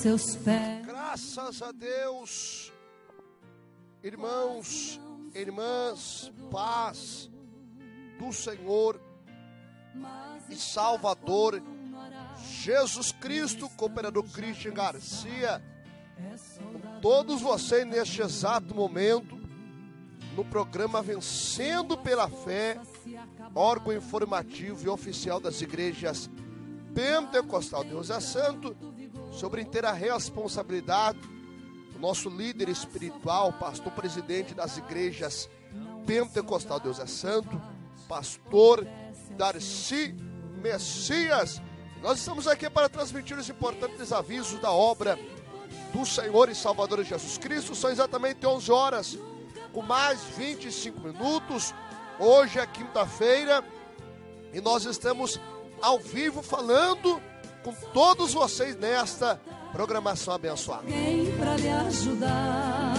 seus pés. Graças a Deus, irmãos, irmãs, paz do Senhor e Salvador Jesus Cristo, cooperador Christian Garcia, com todos vocês neste exato momento, no programa Vencendo pela Fé, órgão informativo e oficial das igrejas Pentecostal Deus é Santo, sobre inteira responsabilidade do nosso líder espiritual, pastor presidente das igrejas Pentecostal Deus é Santo, pastor Darcy Messias. Nós estamos aqui para transmitir os importantes avisos da obra do Senhor e Salvador Jesus Cristo. São exatamente 11 horas, com mais 25 minutos. Hoje é quinta-feira e nós estamos ao vivo falando com todos vocês nesta programação abençoada. Alguém para lhe ajudar,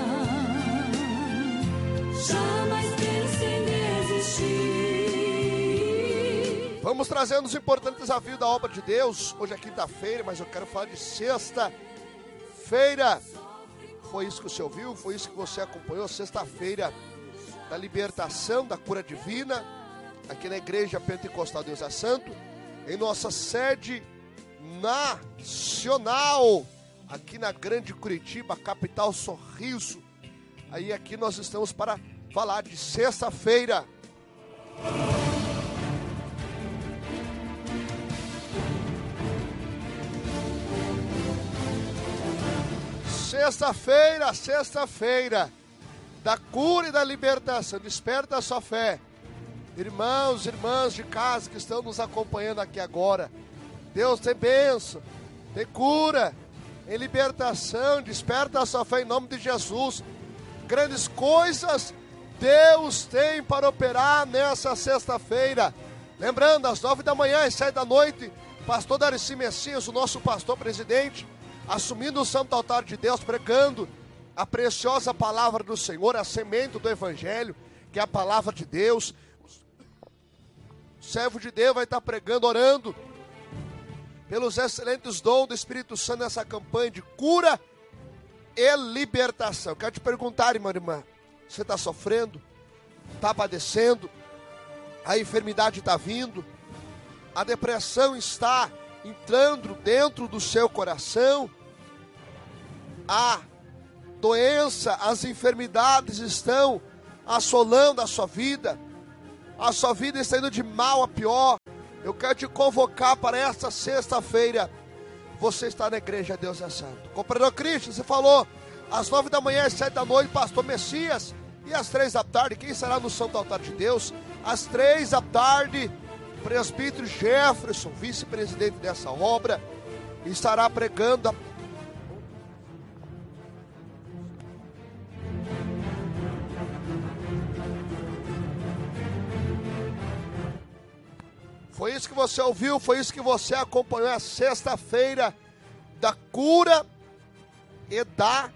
jamais pense em desistir. Vamos trazendo os importantes desafios da obra de Deus. Hoje é quinta-feira, mas eu quero falar de sexta-feira. Foi isso que você ouviu, foi isso que você acompanhou. Sexta-feira da libertação, da cura divina, aqui na Igreja Pentecostal Deus é Santo, em nossa sede nacional, aqui na Grande Curitiba, capital Sorriso. Aí aqui nós estamos para falar de sexta-feira. Sexta-feira da cura e da libertação. Desperta a sua fé. Irmãos, irmãs de casa que estão nos acompanhando aqui agora, Deus tem bênção, tem cura, tem libertação. Desperta a sua fé em nome de Jesus. Grandes coisas Deus tem para operar nessa sexta-feira. Lembrando, às 9 da manhã e 7 da noite, pastor Darcy Messias, o nosso pastor presidente, assumindo o santo altar de Deus, pregando a preciosa palavra do Senhor, a semente do Evangelho, que é a palavra de Deus. O servo de Deus vai estar pregando, orando pelos excelentes dons do Espírito Santo nessa campanha de cura e libertação. Quero te perguntar, irmã, você está sofrendo? Está padecendo? A enfermidade está vindo? A depressão está entrando dentro do seu coração? A doença, as enfermidades estão assolando a sua vida? A sua vida está indo de mal a pior? Eu quero te convocar para esta sexta-feira. Você está na Igreja Deus é Santo. Cooperador Cristo, você falou às 9 da manhã e 7 da noite, pastor Messias. E às 3 da tarde, quem será no Santo Altar de Deus? Às 3 da tarde, presbítero Jefferson, vice-presidente dessa obra, estará pregando Foi isso que você ouviu, foi isso que você acompanhou, a sexta-feira da cura e da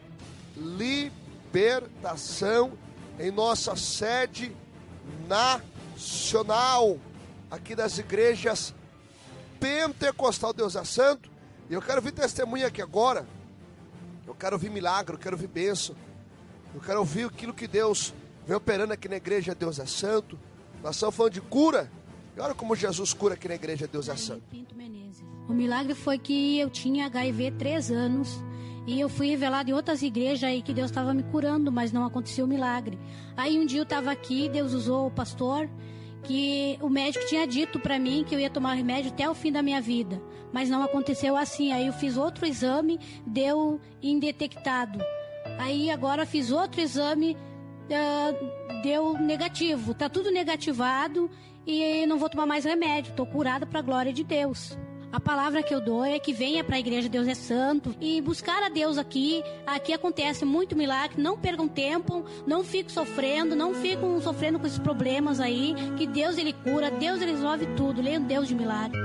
libertação em nossa sede nacional, aqui das igrejas Pentecostal Deus é Santo. E eu quero ouvir testemunha aqui agora, eu quero ouvir milagre, eu quero ouvir bênção, eu quero ouvir aquilo que Deus vem operando aqui na Igreja Deus é Santo. Nós estamos falando de cura. E olha como Jesus cura aqui na Igreja Deus é Santo. O milagre foi que eu tinha HIV 3 anos e eu fui revelado em outras igrejas aí que Deus estava me curando, mas não aconteceu o milagre. Aí um dia eu estava aqui, Deus usou o pastor, que o médico tinha dito para mim que eu ia tomar remédio até o fim da minha vida, mas não aconteceu assim. Aí eu fiz outro exame, deu indetectado. Aí agora fiz outro exame, deu negativo, tá tudo negativado. E não vou tomar mais remédio, estou curada para a glória de Deus. A palavra que eu dou é que venha para a Igreja Deus é Santo e buscar a Deus aqui. Aqui acontece muito milagre, não percam tempo, não fiquem sofrendo, não fiquem sofrendo com esses problemas aí, que Deus ele cura, Deus ele resolve tudo, Ele é um Deus de milagre.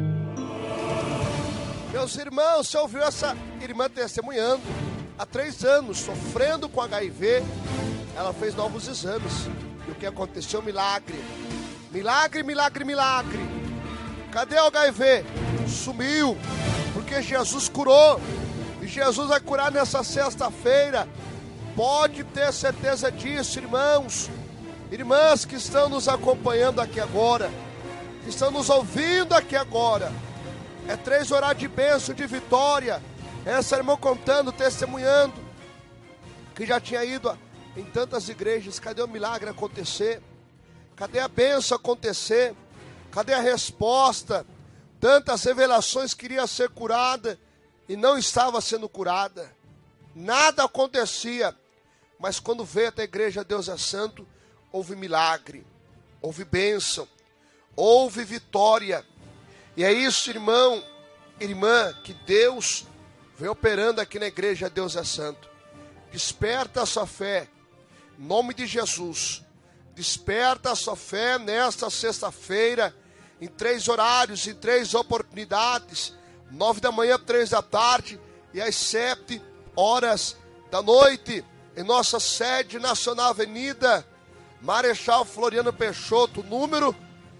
Meus irmãos, você ouviu essa irmã testemunhando, há 3 anos, sofrendo com HIV, ela fez novos exames, e o que aconteceu? Milagre. Milagre, milagre, milagre. Cadê o HIV? Sumiu, porque Jesus curou. Jesus vai curar nessa sexta-feira. Pode ter certeza disso, irmãos. Irmãs que estão nos acompanhando aqui agora, que estão nos ouvindo aqui agora. É 3 horários de bênção, de vitória. Essa irmã contando, testemunhando, que já tinha ido em tantas igrejas. Cadê o milagre acontecer? Cadê a bênção acontecer? Cadê a resposta? Tantas revelações, queria ser curada e não estava sendo curada. Nada acontecia. Mas quando veio até a igreja Deus é Santo, houve milagre, houve bênção, houve vitória. E é isso, irmão, irmã, que Deus vem operando aqui na igreja Deus é Santo. Desperta a sua fé, em nome de Jesus. Desperta a sua fé nesta sexta-feira, em 3 horários, em 3 oportunidades, 9 da manhã, 3 da tarde e às 7 horas da noite, em nossa sede nacional, Avenida Marechal Floriano Peixoto, número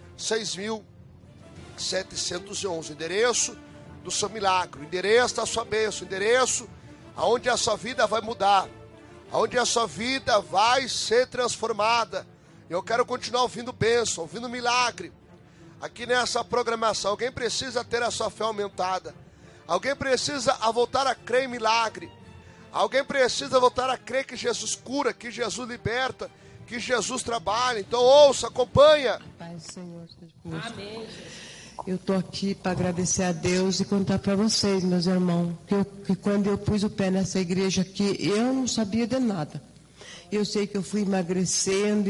6.711, endereço do seu milagre, endereço da sua bênção, endereço aonde a sua vida vai mudar, aonde a sua vida vai ser transformada. Eu quero continuar ouvindo bênção, ouvindo milagre, aqui nessa programação. Alguém precisa ter a sua fé aumentada, alguém precisa voltar a crer em milagre, alguém precisa voltar a crer que Jesus cura, que Jesus liberta, que Jesus trabalha. Então ouça, acompanha. Pai, Senhor, amém. Eu estou aqui para agradecer a Deus e contar para vocês, meus irmãos, que quando eu pus o pé nessa igreja aqui, eu não sabia de nada. Eu sei que eu fui emagrecendo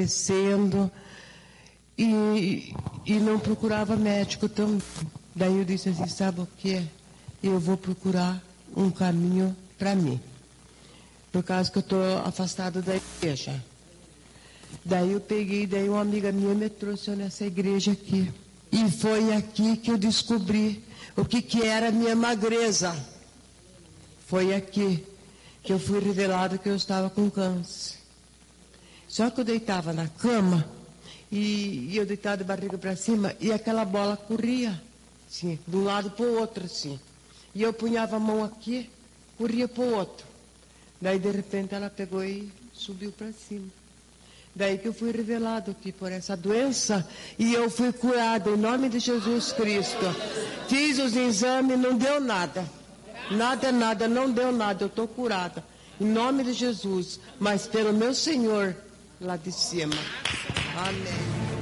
e não procurava médico também. Daí eu disse assim, sabe o que? Eu vou procurar um caminho para mim, por causa que eu estou afastado da igreja. Daí eu peguei, daí uma amiga minha me trouxe nessa igreja aqui. E foi aqui que eu descobri o que era a minha magreza. Foi aqui que eu fui revelado que eu estava com câncer. Só que eu deitava na cama e eu deitava de barriga para cima e aquela bola corria, assim, de um lado para o outro, assim. E eu punhava a mão aqui, corria para o outro. Daí, de repente, ela pegou e subiu para cima. Daí que eu fui revelado aqui por essa doença e eu fui curado em nome de Jesus Cristo. Fiz os exames, não deu nada. Nada, não deu nada. Eu estou curada em nome de Jesus, mas pelo meu Senhor lá de cima. Amém.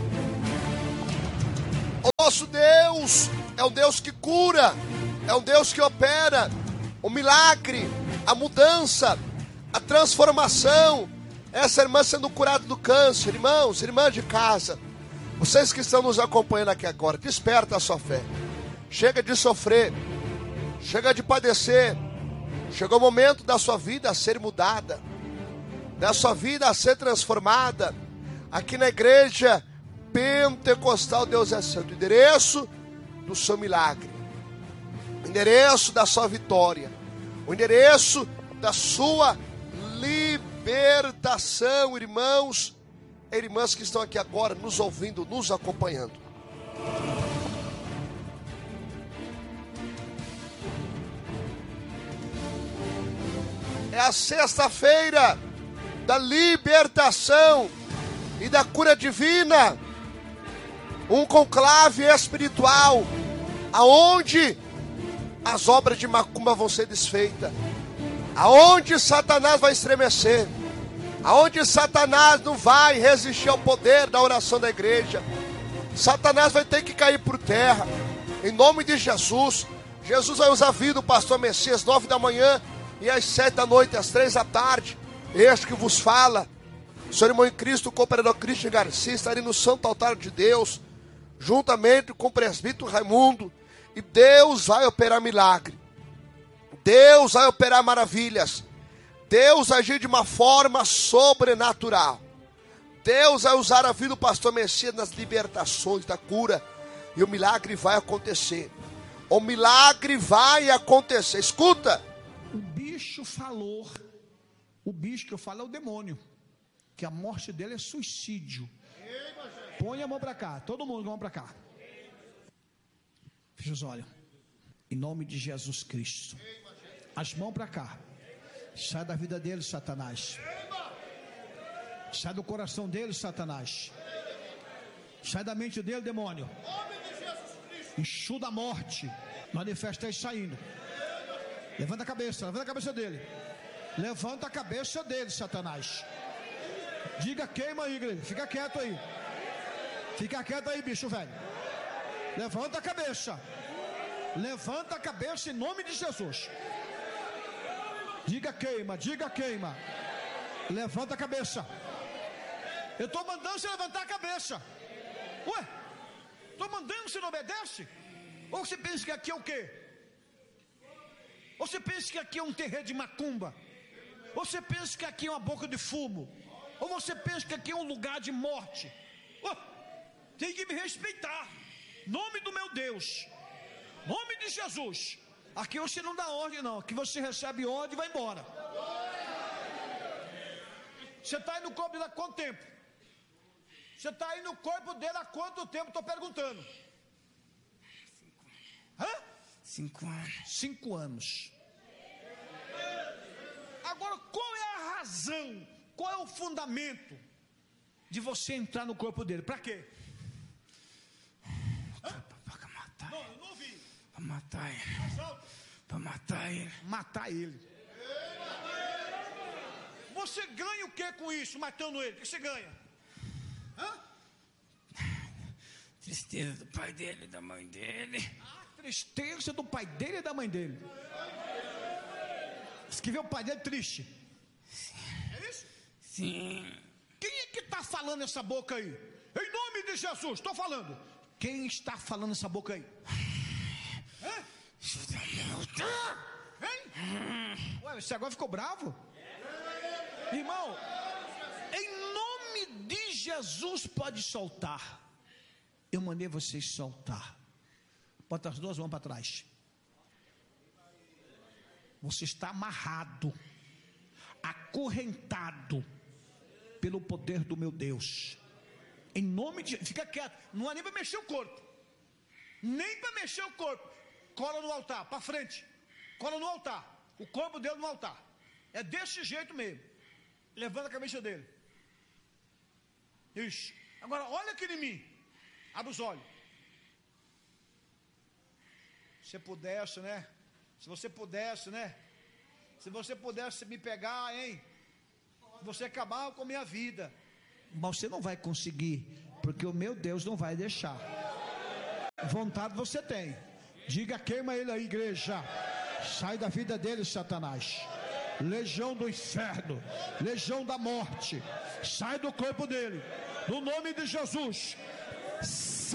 O nosso Deus é um Deus que cura, é um Deus que opera o milagre, a mudança, a transformação. Essa irmã sendo curada do câncer, irmãos, irmãs de casa, vocês que estão nos acompanhando aqui agora, desperta a sua fé. Chega de sofrer, chega de padecer. Chegou o momento da sua vida a ser mudada, da sua vida a ser transformada. Aqui na igreja Pentecostal Deus é Santo, endereço do seu milagre, o endereço da sua vitória, o endereço da sua libertação, irmãos e irmãs que estão aqui agora nos ouvindo, nos acompanhando. É a sexta-feira da libertação e da cura divina, um conclave espiritual, aonde as obras de macumba vão ser desfeitas, aonde Satanás vai estremecer, aonde Satanás não vai resistir ao poder da oração da igreja. Satanás vai ter que cair por terra, em nome de Jesus. Jesus vai usar a vida do pastor Messias, 9 da manhã e às 7 da noite, às 3 da tarde. Este que vos fala, seu irmão em Cristo, o cooperador Cristian Garcia, estarei no santo altar de Deus, juntamente com o presbítero Raimundo, e Deus vai operar milagre, Deus vai operar maravilhas, Deus vai agir de uma forma sobrenatural. Deus vai usar a vida do pastor Messias nas libertações da cura, e o milagre vai acontecer. O milagre vai acontecer. Escuta. O bicho falou, o bicho que eu falo é o demônio, que a morte dele é suicídio. Põe a mão para cá, todo mundo com a mão para cá. Fecha os olhos. Em nome de Jesus Cristo. As mãos para cá. Sai da vida dele, Satanás. Sai do coração dele, Satanás. Sai da mente dele, demônio. Enxu da morte. Manifesta aí saindo. Levanta a cabeça dele. Levanta a cabeça dele, Satanás. Diga queima aí, igreja. Fica quieto aí. Fica quieto aí, bicho velho. Levanta a cabeça. Levanta a cabeça em nome de Jesus. Diga queima, diga queima. Levanta a cabeça. Eu estou mandando você levantar a cabeça. Ué? Estou mandando, você não obedece? Ou você pensa que aqui é o quê? Ou você pensa que aqui é um terreiro de macumba? Ou você pensa que aqui é uma boca de fumo? Ou você pensa que aqui é um lugar de morte? Ué? Tem que me respeitar. Nome do meu Deus. Nome de Jesus. Aqui você não dá ordem não. Aqui você recebe ordem e vai embora. Você está aí no corpo dele há quanto tempo? Você está aí no corpo dele há quanto tempo? Estou perguntando. 5 anos. 5 anos. Agora, qual é a razão? Qual é o fundamento de você entrar no corpo dele? Para quê? Para matar. Não, eu não ouvi. Para matar ele. Para matar ele. Matar ele. Você ganha o que com isso, matando ele? O que você ganha? Tristeza do pai dele e da mãe dele. Tristeza do pai dele e da mãe dele. Você que vê o pai dele triste? Sim. É isso? Sim. Quem é que está falando essa boca aí? Em nome de Jesus, estou falando. Quem está falando essa boca aí? Hein? Ué, você agora ficou bravo? Irmão, em nome de Jesus pode soltar. Eu mandei vocês soltar. Bota as duas mãos para trás. Você está amarrado, acorrentado pelo poder do meu Deus. Em nome de... Fica quieto. Não é nem para mexer o corpo. Nem para mexer o corpo. Cola no altar, para frente. Cola no altar. O corpo dele no altar. É desse jeito mesmo. Levanta a cabeça dele. Isso. Agora olha aqui em mim. Abre os olhos. Se pudesse, né? Se você pudesse, né? Se você pudesse me pegar, hein? Você acabava com a minha vida. Mas você não vai conseguir, porque o meu Deus não vai deixar. Vontade você tem. Diga, queima ele aí, igreja. Sai da vida dele, Satanás. Legião do inferno, legião da morte, sai do corpo dele, no nome de Jesus. Sim.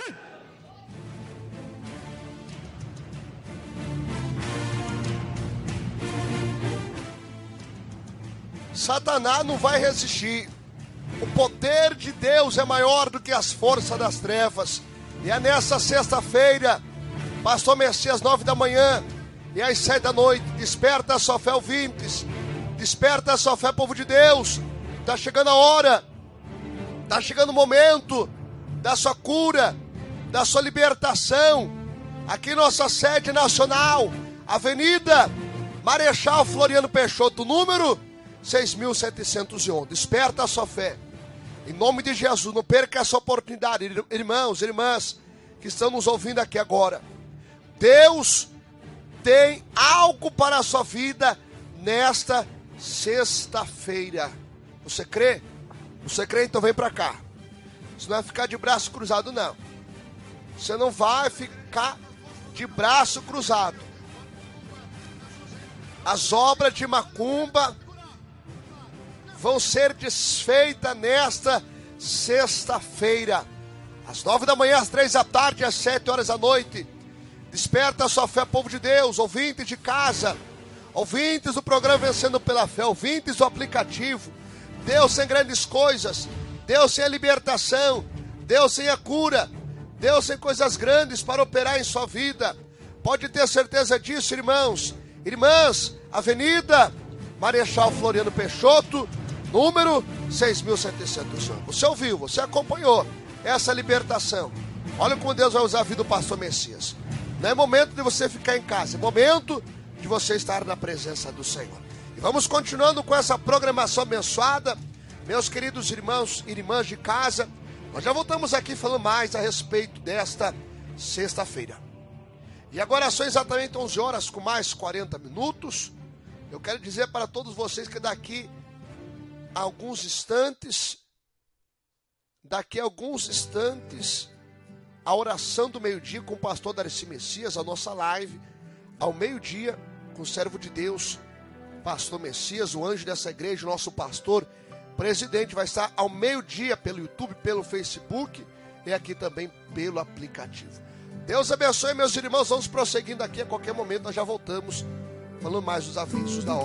Satanás não vai resistir. O poder de Deus é maior do que as forças das trevas. E é nessa sexta-feira, pastor Messias, 9 da manhã e às 7 da noite, desperta a sua fé, ouvintes. Desperta a sua fé, povo de Deus. Está chegando a hora. Está chegando o momento da sua cura, da sua libertação. Aqui nossa sede nacional, Avenida Marechal Floriano Peixoto, número 6.711. Desperta a sua fé. Em nome de Jesus, não perca essa oportunidade. Irmãos, irmãs que estão nos ouvindo aqui agora. Deus tem algo para a sua vida nesta sexta-feira. Você crê? Você crê? Então vem para cá. Você não vai ficar de braço cruzado, não. Você não vai ficar de braço cruzado. As obras de macumba vão ser desfeitas nesta sexta-feira, às 9 da manhã, às 3 da tarde, às 7 horas da noite. Desperta a sua fé, povo de Deus, ouvintes de casa, ouvintes do programa Vencendo pela Fé, ouvintes do aplicativo. Deus tem grandes coisas, Deus tem a libertação, Deus tem a cura, Deus tem coisas grandes para operar em sua vida. Pode ter certeza disso, irmãos, irmãs. Avenida Marechal Floriano Peixoto, número 6.711. Você ouviu, você acompanhou essa libertação. Olha como Deus vai usar a vida do pastor Messias. Não é momento de você ficar em casa, é momento de de você estar na presença do Senhor. E vamos continuando com essa programação abençoada. Meus queridos irmãos e irmãs de casa, nós já voltamos aqui falando mais a respeito desta sexta-feira. E agora são exatamente 11 horas com mais 40 minutos. Eu quero dizer para todos vocês que daqui a alguns instantes, a oração do meio-dia com o pastor Darcy Messias, a nossa live, ao meio-dia, com o servo de Deus, pastor Messias, o anjo dessa igreja, o nosso pastor, presidente, vai estar ao meio-dia pelo YouTube, pelo Facebook e aqui também pelo aplicativo. Deus abençoe, meus irmãos, vamos prosseguindo aqui, a qualquer momento nós já voltamos, falando mais dos avisos da hora.